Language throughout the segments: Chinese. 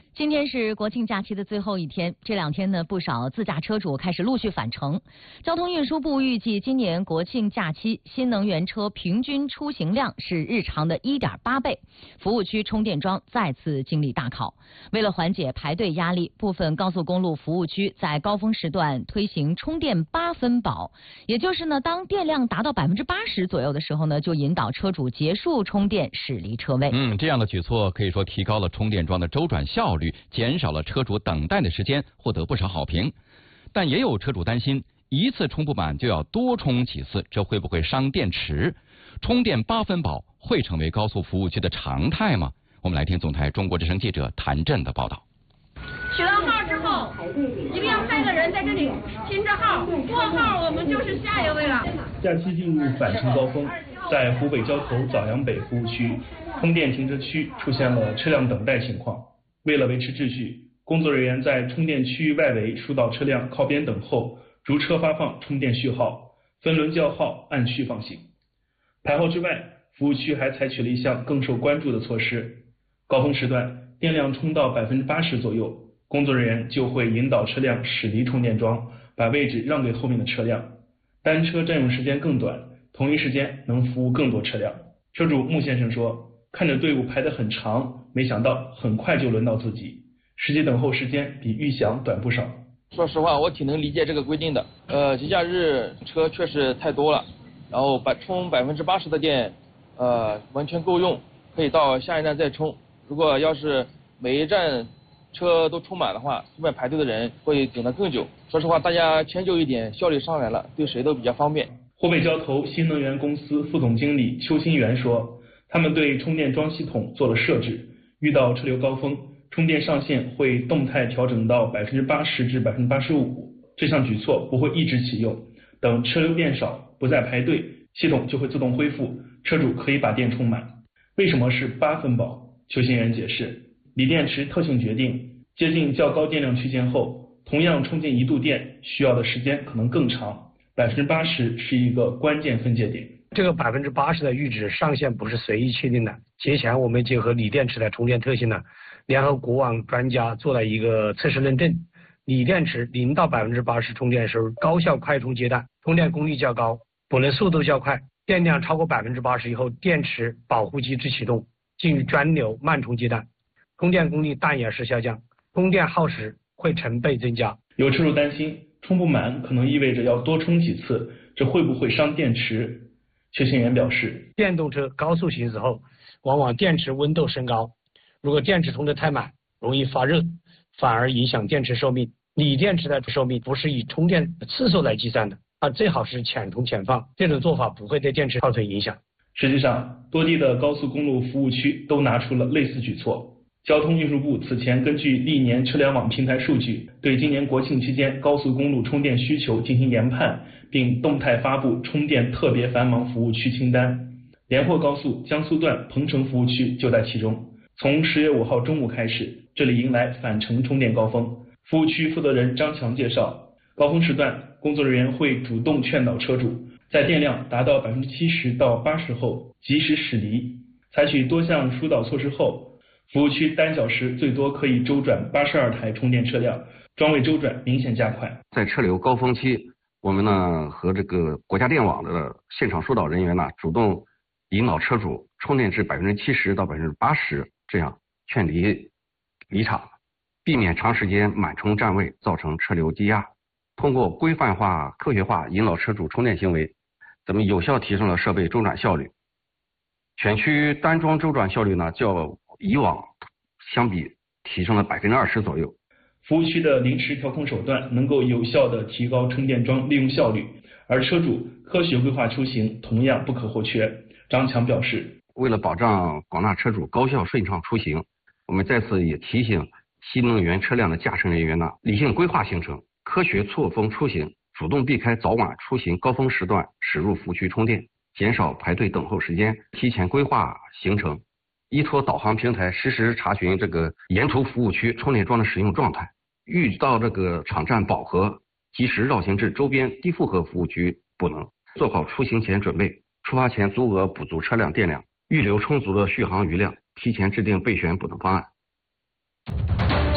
今天是国庆假期的最后一天，这2天呢，不少自驾车主开始陆续返程。交通运输部预计，今年国庆假期新能源车平均出行量是日常的1.8倍，服务区充电桩再次经历大考。为了缓解排队压力，部分高速公路服务区在高峰时段推行充电8分饱，也就是呢，当电量达到80%左右的时候呢，就引导车主结束充电，驶离车位。 这样的举措可以说提高了充电桩的周转效率，减少了车主等待的时间，获得不少好评。但也有车主担心，一次充不满就要多充几次，这会不会伤电池？充电8分饱会成为高速服务区的常态吗？我们来听总台中国之声记者谭震的报道。 取到号之后，一定要派个人在这里拼着号，过号我们就是下一位了。 假期进入返程高峰，在湖北交投枣阳北服务区，充电停车区出现了车辆等待情况。为了维持秩序，工作人员在充电区域外围疏导车辆靠边等候，逐车发放充电序号，分轮叫号，按序放行。排号之外，服务区还采取了一项更受关注的措施：高峰时段电量充到80%左右，工作人员就会引导车辆驶离充电桩，把位置让给后面的车辆。单车占用时间更短，同一时间能服务更多车辆。车主穆先生说，看着队伍排得很长，没想到很快就轮到自己，实际等候时间比预想短不少。 说实话，我挺能理解这个规定的。节假日车确实太多了，然后充80%的电，完全够用，可以到下一站再充。如果要是每一站车都充满的话，后面排队的人会等得更久。说实话，大家迁就一点，效率上来了，对谁都比较方便。 湖北交投新能源公司副总经理邱新元说，他们对充电桩系统做了设置，遇到车流高峰，充电上限会动态调整到80%至85%。这项举措不会一直启用，等车流变少，不再排队，系统就会自动恢复，车主可以把电充满。为什么是8分饱？邱新元解释，锂电池特性决定，接近较高电量区间后，同样充进1度电需要的时间可能更长，80%是一个关键分界点。 这个80%的阈值上限不是随意确定的。节前我们结合锂电池的充电特性呢，联合国网专家做了一个测试认证。锂电池0到80%充电时候，高效快充阶段，充电功率较高，补能速度较快，电量超过80%以后，电池保护机制启动，进入专流慢充阶段，充电功率但也是下降，充电耗时会成倍增加。 有车主担心充不满可能意味着要多充几次，这会不会伤电池？邱新元表示， 电动车高速行驶后，往往电池温度升高，如果电池充得太满，容易发热，反而影响电池寿命。锂电池的寿命不是以充电次数来计算的，最好是浅充浅放，这种做法不会对电池造成影响。 实际上，多地的高速公路服务区都拿出了类似举措。交通运输部此前根据历年车联网平台数据，对今年国庆期间高速公路充电需求进行研判，并动态发布充电特别繁忙服务区清单。连霍高速江苏段彭城服务区就在其中。从10月5号中午开始，这里迎来返程充电高峰。服务区负责人张强介绍，高峰时段，工作人员会主动劝导车主，在电量达到70%到80%后及时驶离。采取多项疏导措施后，服务区单小时最多可以周转82台充电车辆，桩位周转明显加快。 在车流高峰期，我们呢和这个国家电网的现场疏导人员呢，主动引导车主充电至70%到80%，这样劝离场，避免长时间满充占位造成车流积压。通过规范化、科学化引导车主充电行为，咱们有效提升了设备周转效率。全区单桩周转效率呢，较以往相比提升了20%左右。 服务区的临时调控手段能够有效地提高充电桩利用效率，而车主科学规划出行同样不可或缺。张强表示， 为了保障广大车主高效顺畅出行，我们在此也提醒新能源车辆的驾驶人员呢，理性规划行程，科学错峰出行，主动避开早晚出行高峰时段驶入服务区充电，减少排队等候时间，提前规划行程，依托导航平台实时查询这个沿途服务区充电桩的使用状态，遇到这个场站饱和，及时绕行至周边低负荷服务区补能，做好出行前准备，出发前足额补足车辆电量，预留充足的续航余量，提前制定备选补能方案。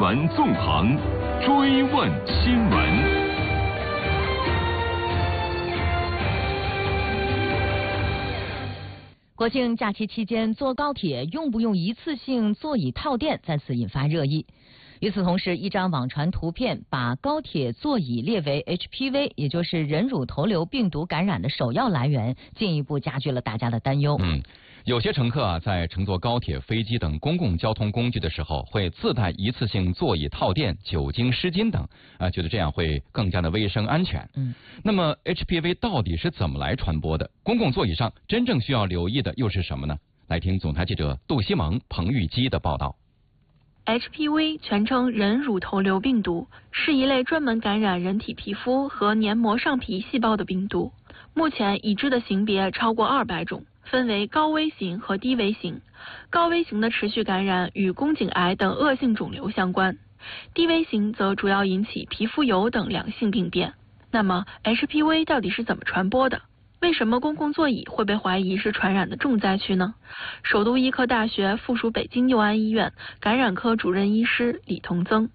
闻纵横，追问新闻。 国庆假期期间坐高铁用不用一次性座椅套垫，再次引发热议。与此同时，一张网传图片把高铁座椅列为 HPV， 也就是人乳头瘤病毒感染的首要来源，进一步加剧了大家的担忧。 有些乘客在乘坐高铁、飞机等公共交通工具的时候，会自带一次性座椅套垫、酒精湿巾等，觉得这样会更加的卫生安全。那么 HPV 到底是怎么来传播的？公共座椅上真正需要留意的又是什么呢？来听总台记者杜西蒙、彭玉基的报道。 HPV 全称人乳头瘤病毒，是一类专门感染人体皮肤和黏膜上皮细胞的病毒。目前已知的型别超过200种。分为高危型和低危型，高危型的持续感染与宫颈癌等恶性肿瘤相关，低危型则主要引起皮肤疣等良性病变。那么 HPV 到底是怎么传播的？为什么公共座椅会被怀疑是传染的重灾区呢？首都医科大学附属北京佑安医院感染科主任医师李同增。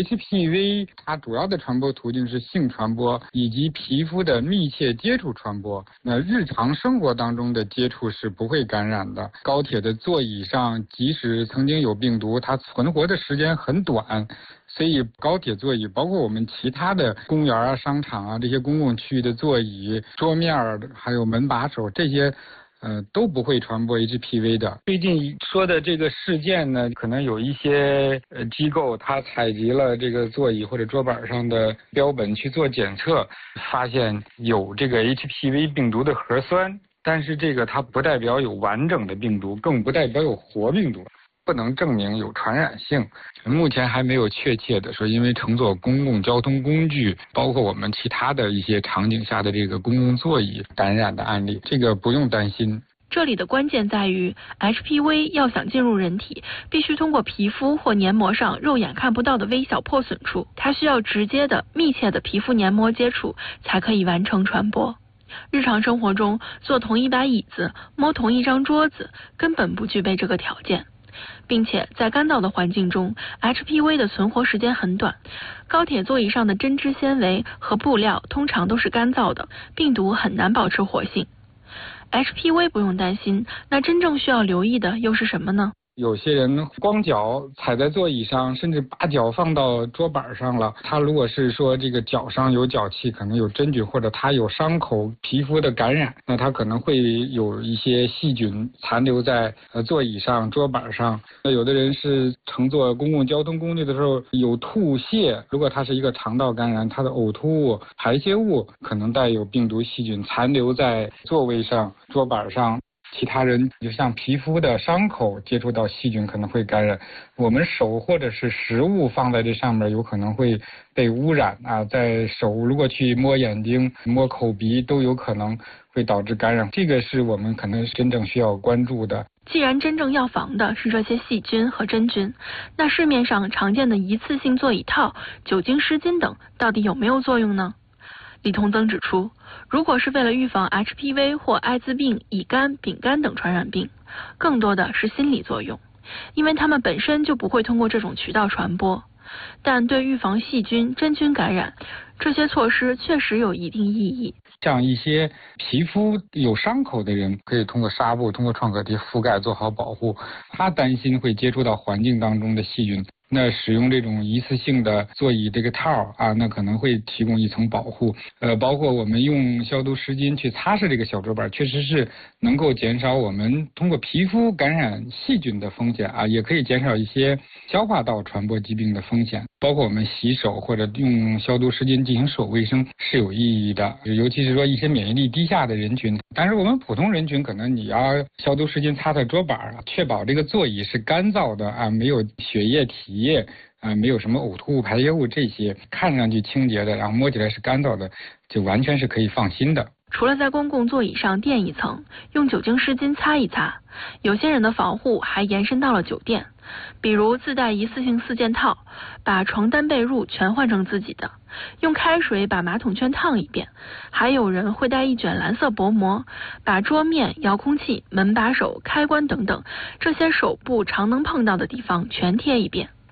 HPV 它主要的传播途径是性传播以及皮肤的密切接触传播。那日常生活当中的接触是不会感染的。高铁的座椅上，即使曾经有病毒，它存活的时间很短。所以高铁座椅，包括我们其他的公园啊、商场啊这些公共区域的座椅、桌面还有门把手这些。都不会传播 HPV 的。最近说的这个事件呢，可能有一些机构它采集了这个座椅或者桌板上的标本去做检测，发现有这个 HPV 病毒的核酸，但是这个它不代表有完整的病毒，更不代表有活病毒。不能证明有传染性，目前还没有确切的说因为乘坐公共交通工具，包括我们其他的一些场景下的这个公共座椅感染的案例，这个不用担心。 这里的关键在于 HPV 要想进入人体，必须通过皮肤或黏膜上肉眼看不到的微小破损处，它需要直接的密切的皮肤黏膜接触才可以完成传播。日常生活中坐同一把椅子、摸同一张桌子根本不具备这个条件，并且在干燥的环境中 HPV 的存活时间很短。高铁座椅上的针织纤维和布料通常都是干燥的，病毒很难保持活性。HPV 不用担心，那真正需要留意的又是什么呢？ 有些人光脚踩在座椅上，甚至把脚放到桌板上了。他如果是说这个脚上有脚气，可能有真菌，或者他有伤口皮肤的感染，那他可能会有一些细菌残留在座椅上、桌板上。那有的人是乘坐公共交通工具的时候有吐泻，如果他是一个肠道感染，他的呕吐物、排泄物可能带有病毒细菌残留在座位上、桌板上。其他人就像皮肤的伤口接触到细菌可能会感染，我们手或者是食物放在这上面有可能会被污染啊，在手如果去摸眼睛、摸口鼻都有可能会导致感染，这个是我们可能真正需要关注的。 既然真正要防的是这些细菌和真菌，那市面上常见的一次性座椅套、酒精湿巾等到底有没有作用呢？李同增指出，如果是为了预防 HPV 或艾滋病、乙肝、丙肝等传染病，更多的是心理作用，因为它们本身就不会通过这种渠道传播。但对预防细菌、真菌感染，这些措施确实有一定意义。 像一些皮肤有伤口的人，可以通过纱布、通过创可贴覆盖做好保护。他担心会接触到环境当中的细菌，那使用这种一次性的座椅这个套啊，那可能会提供一层保护。包括我们用消毒湿巾去擦拭这个小桌板，确实是能够减少我们通过皮肤感染细菌的风险啊，也可以减少一些消化道传播疾病的风险。包括我们洗手或者用消毒湿巾进行手卫生是有意义的，尤其是说一些免疫力低下的人群。但是我们普通人群，可能你要消毒湿巾擦擦桌板啊，确保这个座椅是干燥的啊，没有血液、体液啊，没有什么呕吐物、排泄物这些，看上去清洁的，然后摸起来是干燥的，就完全是可以放心的。 除了在公共座椅上垫一层，用酒精湿巾擦一擦，有些人的防护还延伸到了酒店，比如自带一次性4件套，把床单被褥全换成自己的，用开水把马桶圈烫一遍，还有人会带一卷蓝色薄膜，把桌面、遥控器、门把手、开关等等这些手部常能碰到的地方全贴一遍。